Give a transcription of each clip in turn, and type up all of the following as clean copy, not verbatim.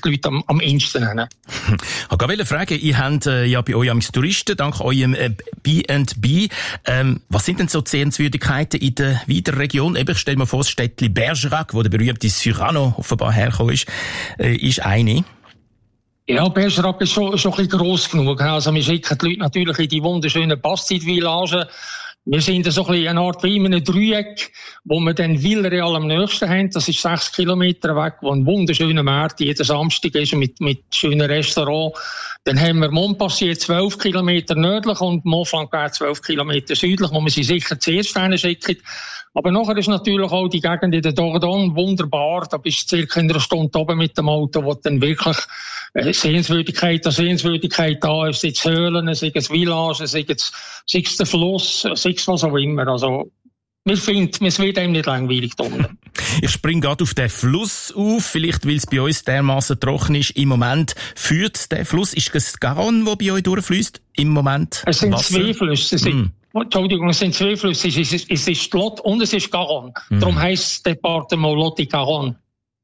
die Leute am ehesten nennen. Ich wollte fragen, ihr habt ja bei euch als Touristen, dank eurem B&B, was sind denn so die Sehenswürdigkeiten in der weiteren Region? Eben, ich stelle mir vor, das Städtchen Bergerac, wo der berühmte Cyrano offenbar hergekommen ist eine. Ja, Bergerac ist schon ein bisschen gross genug. Also wir schicken die Leute natürlich in die wunderschönen Bastet-Villagen. Wir sind so ein bisschen eine Art wie in einem Dreieck, wo wir dann Villarreal am nächsten haben. Das ist 6 Kilometer weg, wo ein wunderschöner Markt jeden Samstag ist mit schönen Restaurants. Dann haben wir Montpassier 12 Kilometer nördlich und Montflanquet 12 Kilometer südlich, wo wir sie sicher zuerst hinschicken. Aber nachher ist natürlich auch die Gegend in der Dordogne wunderbar. Da bist du circa in einer Stunde oben mit dem Auto, wo dann wirklich Sehenswürdigkeit da ist. Sei es Höhlen, sei es Villagen, sei es der Fluss, sei es was auch immer. Also, wir finden, es wird einem nicht langweilig da unten. Ich springe gerade auf den Fluss auf, vielleicht weil es bei uns dermassen trocken ist. Im Moment führt der Fluss, ist es Garonne, der bei euch durchfließt? Im Moment es sind Wasser? 2 Flüsse. Entschuldigung, es sind 2 Flüsse. Es ist Lot und es ist Garonne. Darum heisst das Departement Lot-et-Garonne.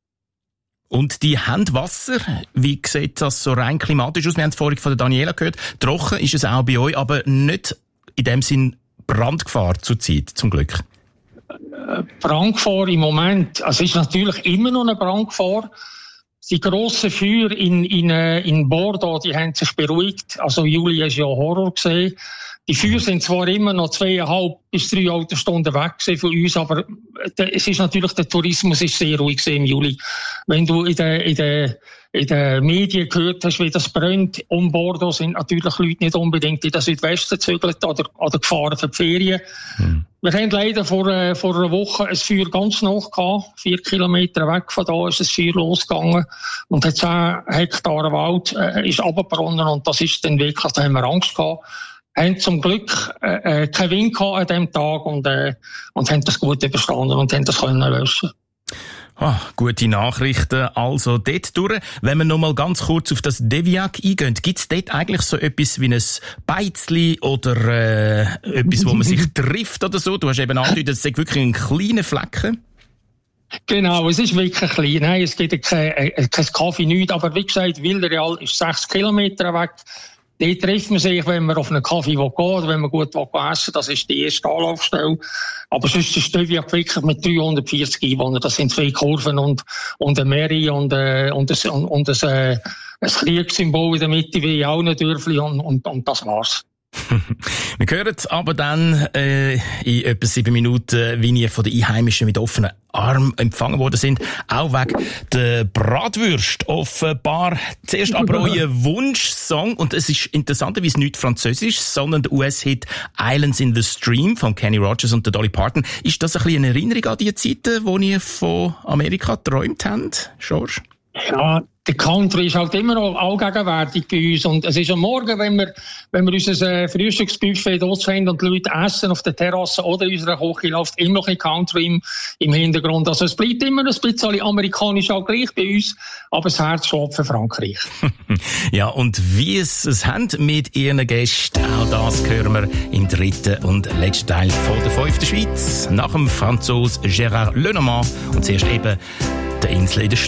Und die haben Wasser. Wie sieht das so rein klimatisch aus? Wir haben es vorhin von der Daniela gehört. Trocken ist es auch bei euch, aber nicht in dem Sinn Brandgefahr zurzeit, zum Glück. Brandgefahr im Moment, also es ist natürlich immer noch eine Brandgefahr. Die grossen Feuer in Bordeaux, die haben sich beruhigt. Also Juli ist ja Horror gesehen. Die Feuer sind zwar immer noch 2,5 bis 3 Autostunden weg von uns, aber es ist natürlich, der Tourismus ist sehr ruhig im Juli. Wenn du in den Medien gehört hast, wie das brennt, um Bordeaux sind natürlich Leute nicht unbedingt in den Südwesten gezögert oder gefahren für die Ferien. Wir haben leider vor einer Woche ein Feuer ganz nah gehabt. 4 Kilometer weg von da ist das Feuer losgegangen. Und hat 10 Hektar Wald ist runtergebrannt und das ist dann wirklich, da haben wir Angst gehabt. Haben zum Glück keinen Wind gehabt an diesem Tag und haben das gut überstanden und haben das können lösen. Gute Nachrichten. Also dort durch. Wenn wir noch mal ganz kurz auf das Deviac eingehen, gibt es dort eigentlich so etwas wie ein Beizli oder etwas, wo man sich trifft oder so? Du hast eben angedeutet, es ist wirklich ein kleiner Flecken. Genau, es ist wirklich klein. Nein, es gibt kein Kaffee, nichts. Aber wie gesagt, Villarreal ist 6 Kilometer weg. Dort trifft man sich, wenn man auf einen Kaffee geht oder wenn man gut essen will. Das ist die erste Anlaufstelle. Aber sonst ist Deviac wirklich mit 340 Einwohnern. Das sind 2 Kurven und eine Mairie und ein Kriegssymbol in der Mitte wie in allen Dörfli und das war's. Wir hören aber dann in etwa 7 Minuten, wie ihr von den Einheimischen mit offenen Armen empfangen worden sind. Auch wegen der Bratwürste offenbar. Zuerst aber euer Wunschsong. Und es ist interessanterweise nicht französisch, sondern der US-Hit Islands in the Stream von Kenny Rogers und der Dolly Parton. Ist das ein bisschen eine Erinnerung an die Zeiten, wo ihr von Amerika geträumt habt, George? Ja, der Country ist halt immer noch allgegenwärtig bei uns. Und es ist am Morgen, wenn wir unser Frühstücksbuffet dort haben und die Leute essen auf der Terrasse oder in unserer Küche, läuft immer noch ein Country im Hintergrund. Also es bleibt immer ein bisschen amerikanisch auch gleich bei uns, aber das Herz schlägt für Frankreich. Ja, und wie es haben mit ihren Gästen, auch das hören wir im 3. und letzten Teil von der 5. Schweiz. Nach dem Franzos Gérard Lenormand und zuerst eben der Insel in der